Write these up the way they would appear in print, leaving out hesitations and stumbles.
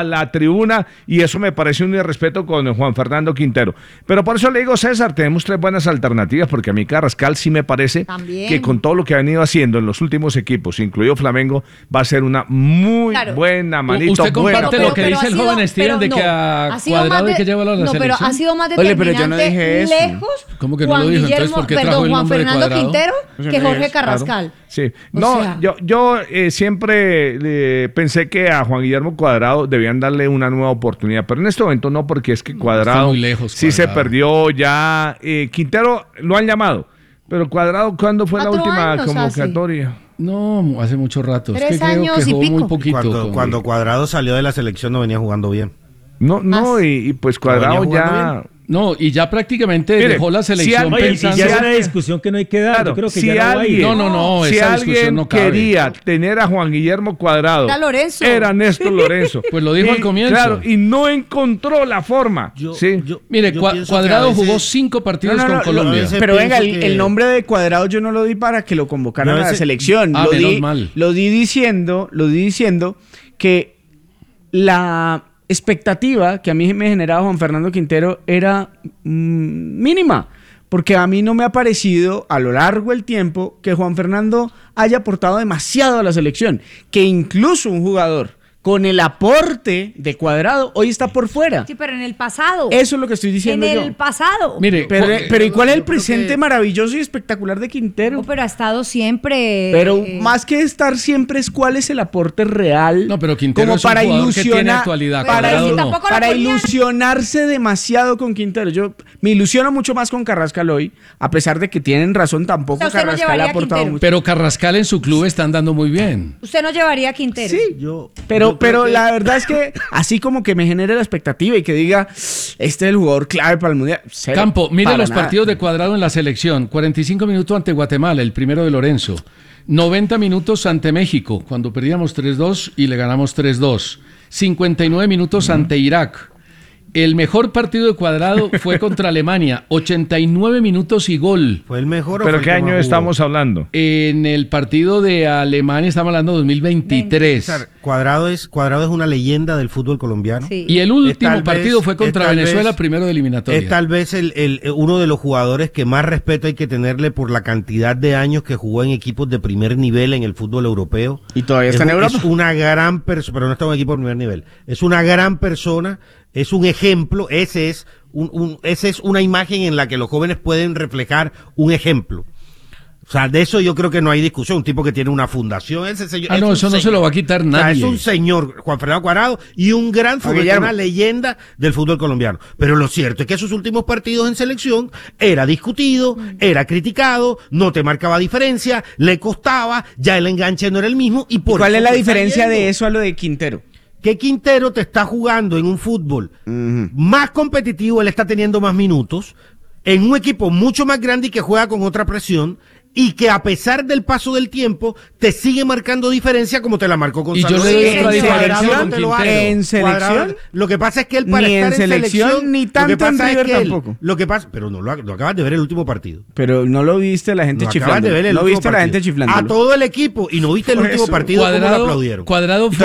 a la tribuna y eso me parece un irrespeto con Juan Fernando Quintero. Pero por eso le digo, César, tenemos 3 buenas alternativas, porque a mí Carrascal sí me parece que con todo lo que ha venido haciendo en los últimos equipos, incluido Flamengo, va a ser una muy buena manito. Usted comparte lo que dice el joven Steven de que a Cuadrado hay que llevarlo a la selección. No, pero ha sido más determinante lejos. ¿Cómo que no lo dijo? Entonces, ¿por qué trajo el nombre de Cuadrado? Juan Fernando Quintero que Jorge Carrascal. Claro. Sí. No, yo siempre pensé que a Juan Guillermo Cuadrado debían darle una nueva oportunidad, pero en este momento no, porque es que Cuadrado muy lejos, sí se perdió ya. Quintero lo han llamado, pero Cuadrado, ¿cuándo fue la última convocatoria? No, hace mucho rato. 3 años y pico. Muy poquito. Cuando Cuadrado salió de la selección no venía jugando bien. No, y pues Cuadrado ya... No, y ya prácticamente dejó la selección pensando... Ya es una discusión que no hay que dar. Claro, yo creo que si ya alguien, no, si esa discusión no cabe. quería tener a Juan Guillermo Cuadrado, era Néstor Lorenzo. Pues lo dijo al comienzo. Claro, y no encontró la forma. Mire, Cuadrado jugó 5 partidos con Colombia. Pero venga, el nombre de Cuadrado yo no lo di para que lo convocaran a la selección. Lo di diciendo que la expectativa que a mí me generaba Juan Fernando Quintero era mínima, porque a mí no me ha parecido a lo largo del tiempo que Juan Fernando haya aportado demasiado a la selección, que incluso un jugador con el aporte de Cuadrado hoy está por fuera. Sí, pero en el pasado. Eso es lo que estoy diciendo yo. En el pasado. Mire, pero ¿y cuál es el presente maravilloso y espectacular de Quintero? No, pero ha estado siempre... Pero más que estar siempre es cuál es el aporte real. No, pero Quintero como es un para jugador que tiene actualidad. Para ilusionarse demasiado con Quintero. Yo me ilusiono mucho más con Carrascal hoy, a pesar de que tienen razón, tampoco Carrascal ha aportado mucho. Pero Carrascal en su club está andando muy bien. ¿Usted no llevaría a Quintero? Sí, pero la verdad es que así como que me genere la expectativa y que diga, este es el jugador clave para el Mundial. Campo, mire los partidos de Cuadrado en la selección. 45 minutos ante Guatemala, el primero de Lorenzo. 90 minutos ante México, cuando perdíamos 3-2 y le ganamos 3-2. 59 minutos ante Irak. El mejor partido de Cuadrado fue contra Alemania, 89 minutos y gol. ¿Fue el mejor? ¿Pero qué año estamos hablando? En el partido de Alemania estamos hablando de 2023. Cuadrado es una leyenda del fútbol colombiano. Sí. Y el último partido fue contra Venezuela, primero de eliminatoria. Es tal vez uno de los jugadores que más respeto hay que tenerle por la cantidad de años que jugó en equipos de primer nivel en el fútbol europeo. ¿Y todavía está en Europa? Es una gran persona, pero no está en un equipo de primer nivel. Es una gran persona. Es un ejemplo, ese es una imagen en la que los jóvenes pueden reflejar un ejemplo. O sea, de eso yo creo que no hay discusión. Un tipo que tiene una fundación, ese señor. No, eso no se lo va a quitar nadie. O sea, es un señor, Juan Fernando Cuadrado, y un gran futbolista, una leyenda del fútbol colombiano. Pero lo cierto es que sus últimos partidos en selección era discutido, era criticado, no te marcaba diferencia, le costaba, ya el enganche no era el mismo. ¿Cuál es la diferencia de eso a lo de Quintero? Que Quintero te está jugando en un fútbol más competitivo, él está teniendo más minutos, en un equipo mucho más grande y que juega con otra presión, y que a pesar del paso del tiempo te sigue marcando diferencia como te la marcó con Salvador. Y yo le doy otra diferencia con Quintero. ¿En selección? Lo que pasa es que él para ni estar en selección ni tanto en River tampoco. Lo que pasa, pero no lo acabas de ver el último partido. Pero no lo viste la gente chiflando. No viste la gente chiflando. A todo el equipo y no viste el último partido. Cuadrado, como lo aplaudieron. Cuadrado fue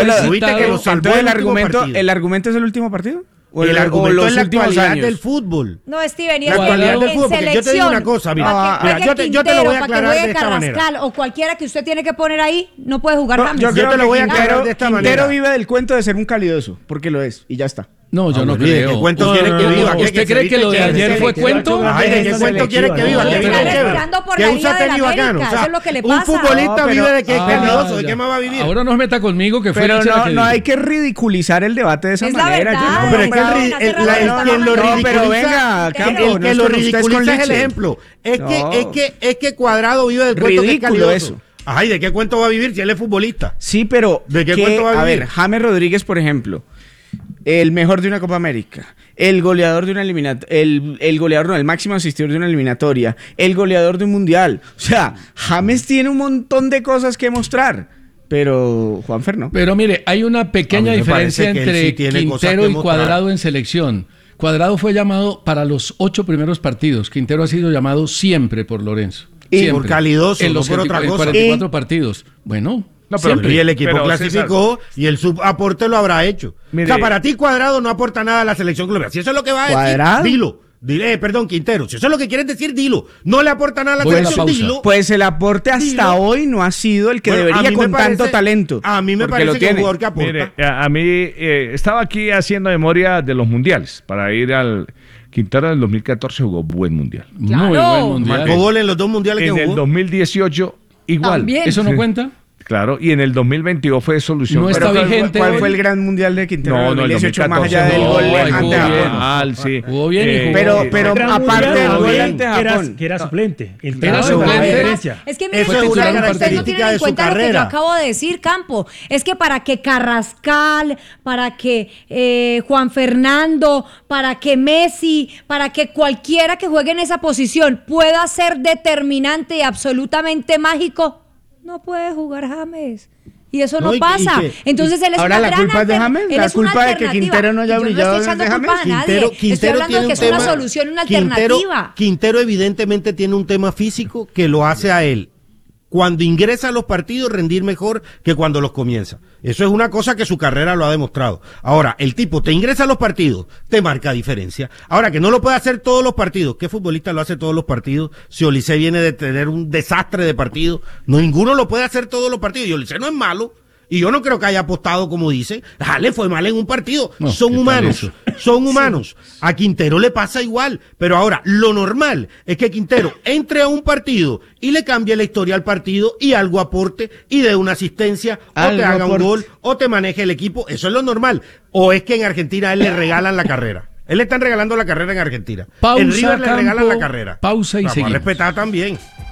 el argumento es el último partido. El argumento es la actualidad del fútbol. No, Steven, la actualidad del fútbol, porque yo te digo una cosa, mira, yo te lo voy a aclarar de esta manera. O cualquiera que usted tiene que poner ahí, no puede jugar James. Yo te lo voy a aclarar de esta manera. Quintero vive del cuento de ser un calidoso, porque lo es, y ya está. No, yo no creo. ¿Qué cuento quiere que viva? ¿Usted cree que lo de ayer fue cuento? Ay, ¿de qué cuento quiere que viva? Que usa tenis bacano. Eso es lo que le pasa. Un futbolista vive de que es calidoso. ¿De qué más va a vivir? Ahora no se meta conmigo, que fue pero no hay que ridiculizar el debate de esa manera. No, pero es que quien lo ridiculiza, el que lo ridiculiza es el ejemplo. Es que Cuadrado vive del cuento que es calidoso. Ay, ¿de qué cuento va a vivir si él es futbolista? Sí, pero ¿de qué cuento va a vivir? A ver, James Rodríguez, por ejemplo, el mejor de una Copa América, el goleador de una eliminatoria, el goleador no, el máximo asistidor de una eliminatoria, el goleador de un mundial. O sea, James tiene un montón de cosas que mostrar. Pero Juanfer no. Pero mire, hay una pequeña diferencia entre Quintero y Cuadrado en selección. Cuadrado fue llamado para los 8 primeros partidos. Quintero ha sido llamado siempre por Lorenzo. Y por calidoso, en los no por otra cosa. 44 partidos. Bueno, No, pero y el equipo clasificó, César, y el subaporte lo habrá hecho. Mire, o sea, para ti Cuadrado no aporta nada a la selección colombiana. Si eso es lo que va a ¿Cuadrado? decir, dilo. Perdón, Quintero, si eso es lo que quieres decir, dilo. No le aporta nada a la selección, dilo. Pues el aporte hasta hoy no ha sido el que debería con tanto talento. A mí me parece que es un jugador que aporta. Mire, a mí estaba aquí haciendo memoria de los mundiales para ir al... Quintero en el 2014 jugó buen mundial. Claro. Muy buen mundial. Marcó gol en los 2 mundiales que jugó. En el 2018 igual. ¿También? ¿Eso no cuenta? Claro, y en el 2022 fue solución. No está vigente. ¿Cuál fue el gran mundial de Quintero? No, el 2018, más allá del gol ante Japón. Sí. Jugó bien. Pero aparte del gol ante Japón. Que era suplente. Era suplente. Es que miren, ustedes no tienen en cuenta lo que yo acabo de decir, Campo. Es que para que Carrascal, para que Juan Fernando, para que Messi, para que cualquiera que juegue en esa posición pueda ser determinante y absolutamente mágico, no puede jugar James. Y eso no pasa. Entonces él es ahora una la culpa es de James, la culpa de que Quintero no haya brillado desde James. Quintero estoy hablando de que es una solución, una alternativa. Quintero evidentemente tiene un tema físico que lo hace a él, cuando ingresa a los partidos, rendir mejor que cuando los comienza. Eso es una cosa que su carrera lo ha demostrado. Ahora, el tipo te ingresa a los partidos, te marca diferencia. Ahora, que no lo puede hacer todos los partidos. ¿Qué futbolista lo hace todos los partidos? Si Olise viene de tener un desastre de partidos, no, ninguno lo puede hacer todos los partidos. Y Olise no es malo. Y yo no creo que haya apostado como dice. Le fue mal en un partido. No, son humanos. Son humanos. Sí. A Quintero le pasa igual. Pero ahora, lo normal es que Quintero entre a un partido y le cambie la historia al partido y algo aporte y dé una asistencia o te haga un gol o te maneje el equipo. Eso es lo normal. O es que en Argentina a él le regalan la carrera. Él le están regalando la carrera en Argentina. Pausa, en River le Campo, regalan la carrera. Pausa y seguimos. Vamos a respetar también.